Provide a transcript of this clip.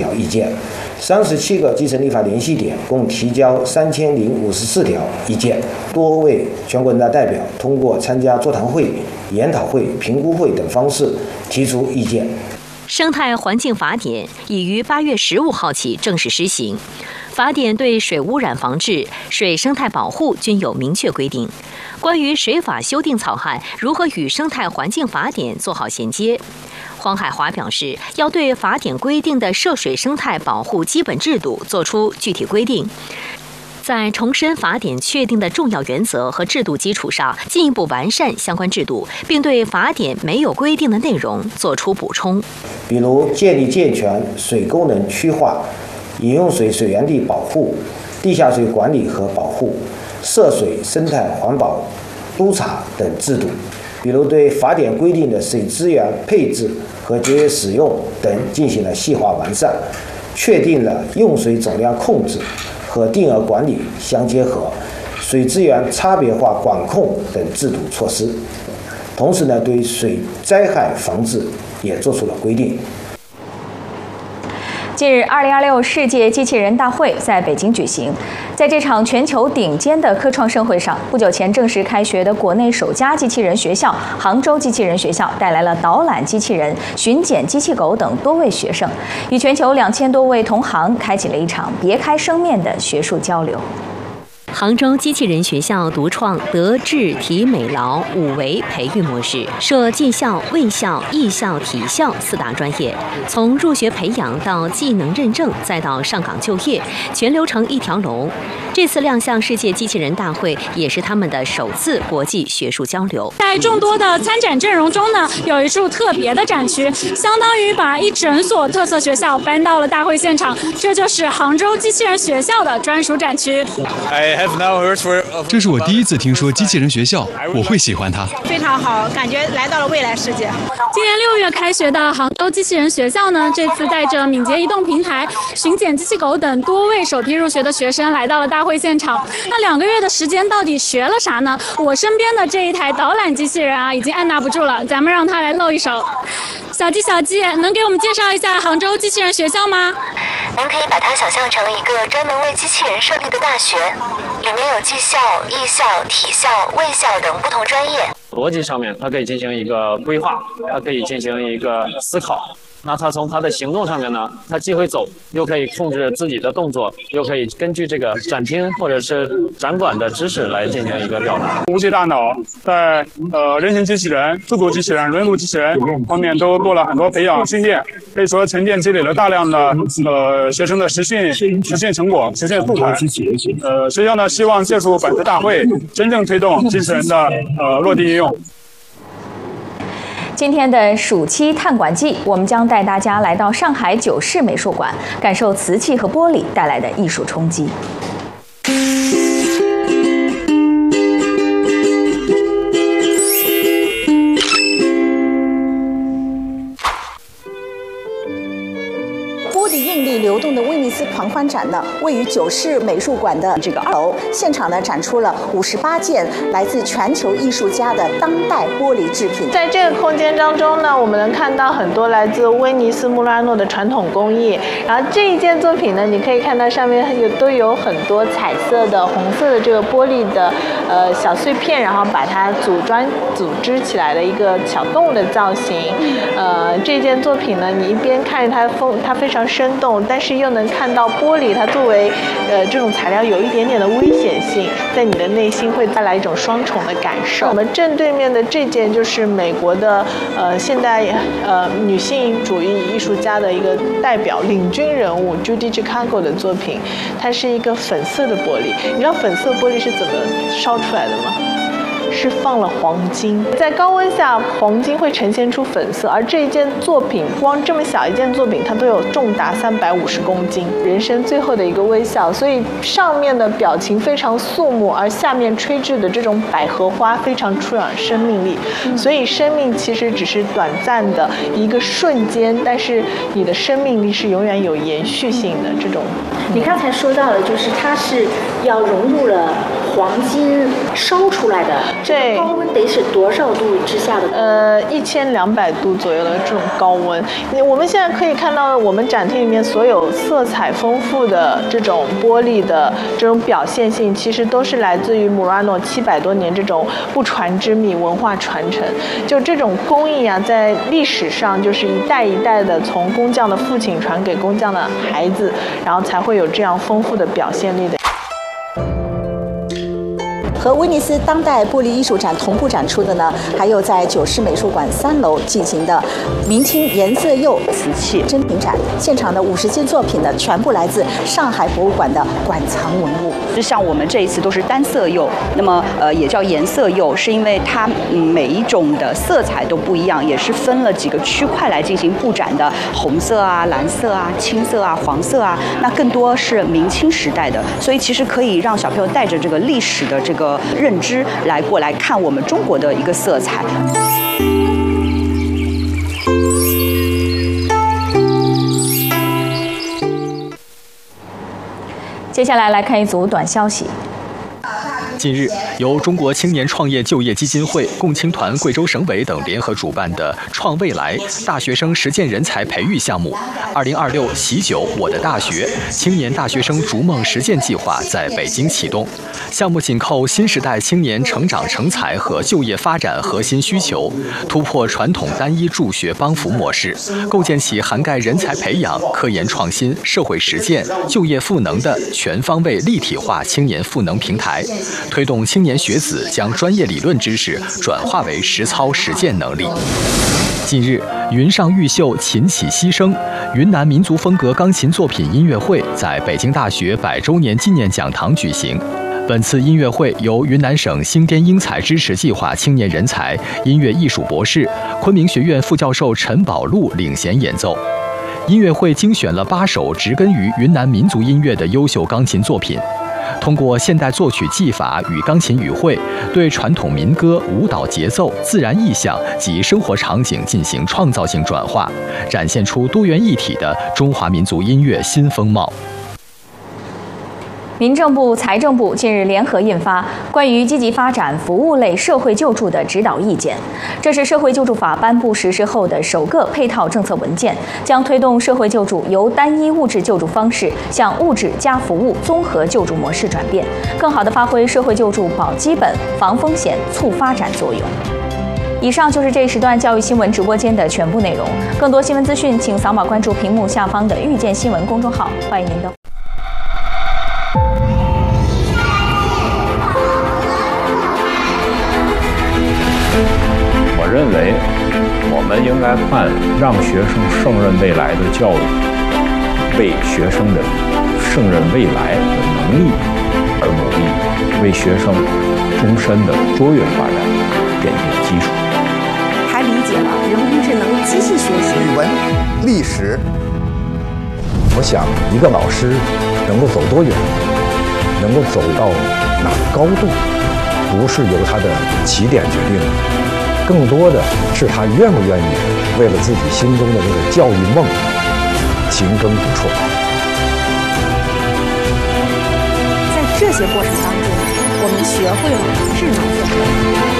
条意见，37个基层立法联系点共提交3054条意见，多位全国人大代表通过参加座谈会、研讨会、评估会等方式提出意见。 生态环境法典已于8月15号起正式施行。法典对水污染防治、水生态保护均有明确规定。关于水法修订草案如何与生态环境法典做好衔接，黄海华表示，要对法典规定的涉水生态保护基本制度作出具体规定，在重申法典确定的重要原则和制度基础上，进一步完善相关制度，并对法典没有规定的内容作出补充。 比如建立健全水功能区划、饮用水水源地保护、地下水管理和保护、涉水生态环保督查等制度，比如对法典规定的水资源配置和节约使用等进行了细化完善，确定了用水总量控制和定额管理相结合、水资源差别化管控等制度措施。同时呢，对水灾害防治也做出了规定。 近日，2026世界机器人大会在北京举行。在这场全球顶尖的科创盛会上，不久前正式开学的国内首家机器人学校——杭州机器人学校，带来了导览机器人、巡检机器狗等多位学生，与全球2000多位同行开启了一场别开生面的学术交流。 杭州机器人学校独创德智体美劳5维培育模式，设技校、卫校、艺校、体校4大专业，从入学培养到技能认证，再到上岗就业，全流程一条龙。这次亮相世界机器人大会，也是他们的首次国际学术交流。 在众多的参展阵容中呢，有一处特别的展区，相当于把一整所特色学校搬到了大会现场，这就是杭州机器人学校的专属展区。 这是我第一次听说机器人学校，我会喜欢它。 非常好，感觉来到了未来世界。 今年6月开学的杭州机器人学校呢，这次带着敏捷移动平台、巡检机器狗等多位首批入学的学生来到了大会现场。那2个月的时间到底学了啥呢？我身边的这一台导览机器人啊，已经按捺不住了，咱们让它来露一手。小鸡，能给我们介绍一下杭州机器人学校吗？ 您可以把它想象成一个专门为机器人设立的大学，里面有技校、艺校、体校、卫校等不同专业。 逻辑上面，它可以进行一个规划，它可以进行一个思考。那它从它的行动上面呢，它既会走，又可以控制自己的动作，又可以根据这个展厅或者是展馆的知识来进行一个表达。 无界大脑在人形机器人、自主机器人、轮实机器人方面都做了很多培养训练，可以说沉淀积累了大量的学生的实训成果、实践素材。学校呢希望借助本次大会，真正推动机器人的落地应用。 今天的暑期探馆季，我们将带大家来到上海九市美术馆，感受瓷器和玻璃带来的艺术冲击。 流动的威尼斯狂欢展呢，位于九市美术馆的这个2楼，现场呢展出了58件来自全球艺术家的当代玻璃制品。 在这个空间当中呢，我们能看到很多来自威尼斯穆拉诺的传统工艺。然后这一件作品呢，你可以看到上面都有很多彩色的红色的这个玻璃的小碎片，然后把它组织起来的一个小动物的造型。这件作品呢，你一边看着它非常生动，但是又能看到玻璃它作为这种材料有一点点的危险性，在你的内心会带来一种双重的感受。我们正对面的这件就是美国的现代女性主义艺术家的一个代表领军人物 Judy Chicago 的作品，它是一个粉色的玻璃。你知道粉色玻璃是怎么烧出来的吗？是放了黄金，在高温下黄金会呈现出粉色，而这一件作品光这么小一件作品它都有重达350公斤，人生最后的一个微笑，所以上面的表情非常肃穆，而下面吹制的这种百合花非常充满生命力，所以生命其实只是短暂的一个瞬间，但是你的生命力是永远有延续性的。这种你刚才说到了，就是它是要融入了黄金烧出来的这高温得是多少度之下的 ？1200度左右的这种高温。我们现在可以看到，我们展厅里面所有色彩丰富的这种玻璃的这种表现性，其实都是来自于穆拉诺700多年这种不传之秘文化传承。就这种工艺啊，在历史上就是一代一代的从工匠的父亲传给工匠的孩子，然后才会有这样丰富的表现力的。 和威尼斯当代玻璃艺术展同步展出的呢，还有在九世美术馆3楼进行的明清颜色釉瓷器珍品展。现场的50件作品呢，全部来自上海博物馆的馆藏文物。 就像我们这一次都是单色釉，那么也叫颜色釉，是因为它每一种的色彩都不一样，也是分了几个区块来进行布展的，红色啊、蓝色啊、青色啊、黄色啊，那更多是明清时代的，所以其实可以让小朋友带着这个历史的这个认知过来看我们中国的一个色彩。 接下来看一组短消息。 近日，由中国青年创业就业基金会、共青团贵州省委等联合主办的“创未来”大学生实践人才培育项目2026喜酒我的大学青年大学生逐梦实践计划在北京启动。项目紧扣新时代青年成长成才和就业发展核心需求，突破传统单一助学帮扶模式，构建起涵盖人才培养、科研创新、社会实践、就业赋能的全方位立体化青年赋能平台。推动青年学子将专业理论知识转化为实操实践能力。近日，云上玉秀，琴起牺牲，云南民族风格钢琴作品音乐会在北京大学100周年纪念讲堂举行。本次音乐会由云南省星滇英才支持计划青年人才、音乐艺术博士、昆明学院副教授陈宝路领衔演奏。音乐会精选了8首植根于云南民族音乐的优秀钢琴作品。通过现代作曲技法与钢琴语汇，对传统民歌、舞蹈节奏、自然意象及生活场景进行创造性转化，展现出多元一体的中华民族音乐新风貌。 民政部、财政部近日联合印发关于积极发展服务类社会救助的指导意见，这是社会救助法颁布实施后的首个配套政策文件，将推动社会救助由单一物质救助方式向物质加服务综合救助模式转变，更好地发挥社会救助保基本、防风险、促发展作用。以上就是这一时段教育新闻直播间的全部内容，更多新闻资讯请扫码关注屏幕下方的遇见新闻公众号，欢迎您的。 我认为，我们应该看让学生胜任未来的教育，为学生的胜任未来的能力而努力，为学生终身的卓越发展奠定基础。 还理解了人工智能机器学习、 语文、历史。我想，一个老师能够走多远，能够走到哪个高度，不是由他的起点决定的。更多的是他愿不愿意为了自己心中的这个教育梦勤耕不辍。 在这些过程当中，我们学会了智能分类。